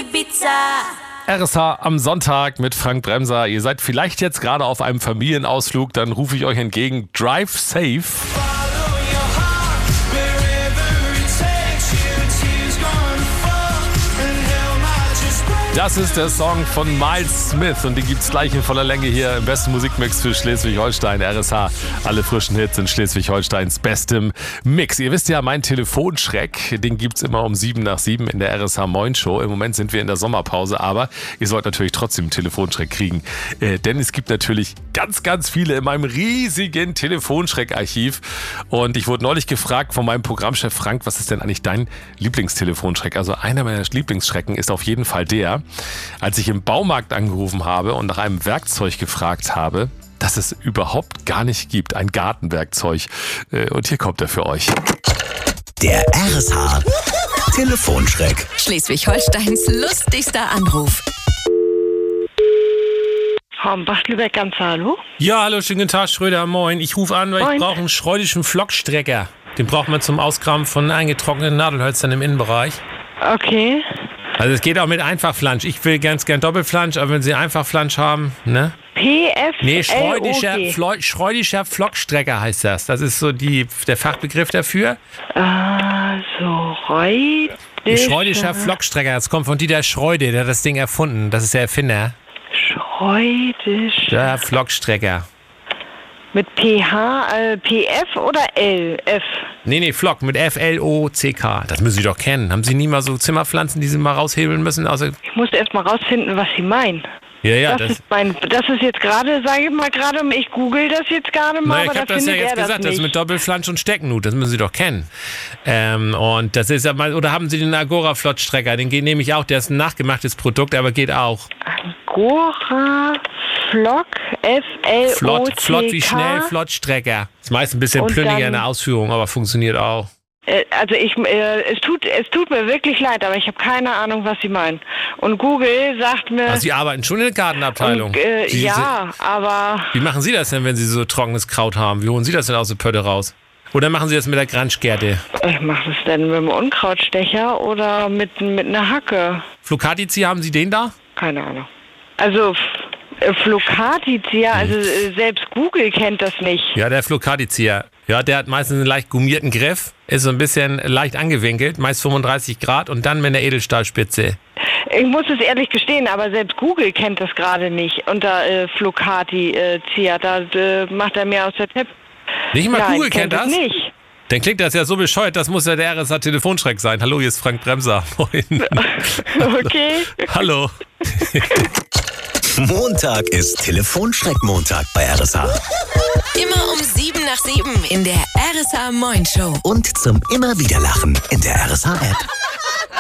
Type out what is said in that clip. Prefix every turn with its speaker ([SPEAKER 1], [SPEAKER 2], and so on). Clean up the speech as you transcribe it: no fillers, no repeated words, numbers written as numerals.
[SPEAKER 1] Ibiza.
[SPEAKER 2] RSH am Sonntag mit Frank Bremser. Ihr seid vielleicht jetzt gerade auf einem Familienausflug, dann rufe ich euch entgegen. Drive safe. Das ist der Song von Miles Smith und den gibt's gleich in voller Länge hier im besten Musikmix für Schleswig-Holstein. RSH, alle frischen Hits in Schleswig-Holsteins bestem Mix. Ihr wisst ja, mein Telefonschreck, den gibt's immer um 7:07 in der RSH Moin Show. Im Moment sind wir in der Sommerpause, aber ihr sollt natürlich trotzdem einen Telefonschreck kriegen. Denn es gibt natürlich ganz, ganz viele in meinem riesigen Telefonschreckarchiv. Und ich wurde neulich gefragt von meinem Programmchef Frank, was ist denn eigentlich dein Lieblingstelefonschreck? Also einer meiner Lieblingsschrecken ist auf jeden Fall der, als ich im Baumarkt angerufen habe und nach einem Werkzeug gefragt habe, das es überhaupt gar nicht gibt, ein Gartenwerkzeug. Und hier kommt er für euch.
[SPEAKER 3] Der RSH Telefonschreck.
[SPEAKER 4] Schleswig-Holsteins lustigster Anruf.
[SPEAKER 5] Hornbach-Lübeck, ganz hallo?
[SPEAKER 6] Ja, hallo, schönen guten Tag, Schröder, moin. Ich rufe an, weil ich brauche einen schreudischen Flockstrecker. Den braucht man zum Ausgraben von eingetrockneten Nadelhölzern im Innenbereich.
[SPEAKER 5] Okay.
[SPEAKER 6] Also es geht auch mit Einfachflansch. Ich will ganz gern Doppelflansch, aber wenn Sie Einfachflansch haben, ne? Nee, schreudischer Flockstrecker heißt das. Das ist so der Fachbegriff dafür. Schreudischer Flockstrecker. Das kommt von Dieter Schreude, der hat das Ding erfunden. Das ist der Erfinder.
[SPEAKER 5] Schreudischer
[SPEAKER 6] Flockstrecker.
[SPEAKER 5] Mit PH, PF oder LF?
[SPEAKER 6] Nee, Flock mit F-L-O-C-K. Das müssen Sie doch kennen. Haben Sie nie mal so Zimmerpflanzen, die Sie mal raushebeln müssen?
[SPEAKER 5] Ich muss erst mal rausfinden, was Sie meinen.
[SPEAKER 6] Ja,
[SPEAKER 5] das ist jetzt gerade, sage ich mal gerade, ich google das jetzt gerade mal,
[SPEAKER 6] ich habe das ja jetzt gesagt, das ist mit Doppelflansch und Steckennut, das müssen Sie doch kennen. Und das ist ja mal, oder haben Sie den Agora-Flottstrecker, den nehme ich auch, der ist ein nachgemachtes Produkt, aber geht auch.
[SPEAKER 5] Agora Flock, F-L-O-C-K.
[SPEAKER 6] Flott wie schnell, Flottstrecker. Ist meist ein bisschen plünniger in der Ausführung, aber funktioniert auch.
[SPEAKER 5] Also es tut mir wirklich leid, aber ich habe keine Ahnung, was Sie meinen. Und Google sagt mir...
[SPEAKER 6] Also Sie arbeiten schon in der Gartenabteilung?
[SPEAKER 5] Aber...
[SPEAKER 6] Wie machen Sie das denn, wenn Sie so trockenes Kraut haben? Wie holen Sie das denn aus der Pötte raus? Oder machen Sie das mit der Granschgerte?
[SPEAKER 5] Ich mache das denn mit einem Unkrautstecher oder mit einer Hacke.
[SPEAKER 6] Flocatizia, haben Sie den da?
[SPEAKER 5] Keine Ahnung. Also... Flocatizia, also selbst Google kennt das nicht.
[SPEAKER 6] Ja, der Flocatizia. Ja, der hat meistens einen leicht gummierten Griff, ist so ein bisschen leicht angewinkelt, meist 35 Grad und dann mit einer Edelstahlspitze.
[SPEAKER 5] Ich muss es ehrlich gestehen, aber selbst Google kennt das gerade nicht unter Flocatizia. Da macht er mehr aus der Tipp.
[SPEAKER 6] Nicht mal Google kennt das?
[SPEAKER 5] Nicht.
[SPEAKER 6] Dann klingt das ja so bescheuert, das muss ja der RSH Telefonschreck sein. Hallo, hier ist Frank Bremser. Moin.
[SPEAKER 5] Okay.
[SPEAKER 6] Hallo.
[SPEAKER 3] Montag ist Telefonschreck-Montag bei RSH.
[SPEAKER 4] Immer um 7:07 in der RSH Moin Show.
[SPEAKER 3] Und zum Immerwiederlachen in der RSH-App.